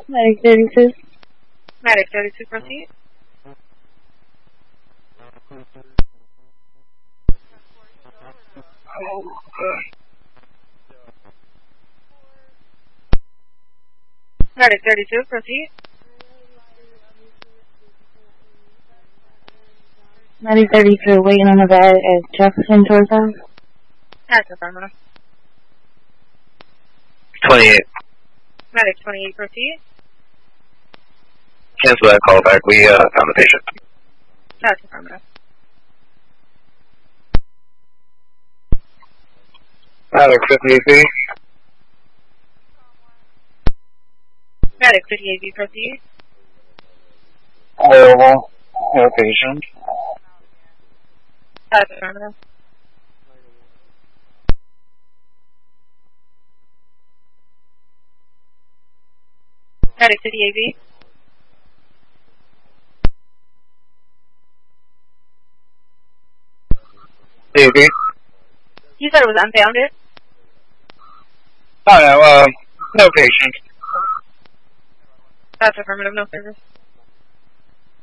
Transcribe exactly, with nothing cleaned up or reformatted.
Medic thirty-two. Medic thirty-two, proceed. Medic thirty-two, proceed. Medic thirty-two, waiting on the bed at Jefferson towards us. That's affirmative. twenty-eight. Medic twenty-eight, proceed. Cancel that call back. We uh, found the patient. That's affirmative. Medic fifty-eight B. Medic fifty-eight B, proceed. Available. No patient. That's affirmative. Medic fifty-eight B. A B. You said it was unfounded? Oh no, uh, no patient. That's affirmative, no service.